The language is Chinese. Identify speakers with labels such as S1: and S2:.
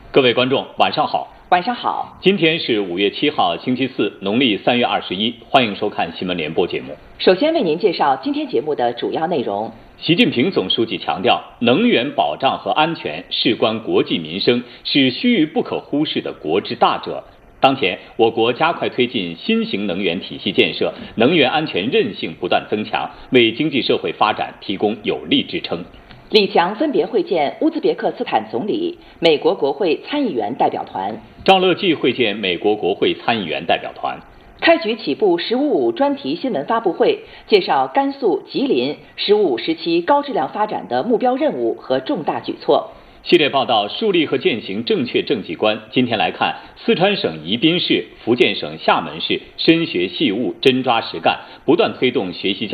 S1: 各位观众，晚上好。
S2: 晚上好。
S1: 今天是5月7号，星期四，农历3月21，欢迎收看新闻联播节目。
S2: 首先为您介绍今天节目的主要内容。
S1: 习近平总书记强调，能源保障和安全事关国计民生，是须臾不可忽视的国之大者。当前，我国加快推进新型能源体系建设，能源安全韧性不断增强，为经济社会发展提供有力支撑。
S2: 李强分别会见乌兹别克斯坦总理、美国国会参议员代表团。
S1: 赵乐际会见美国国会参议员代表团。
S2: 开局起步“十五五”专题新闻发布会，介绍甘肃、吉林“十五五”时期高质量发展的目标任务和重大举措。
S1: 系列报道树立和践行正确政绩观。今天来看，四川省宜宾市、福建省厦门市深学细悟、真抓实干，不断推动学习教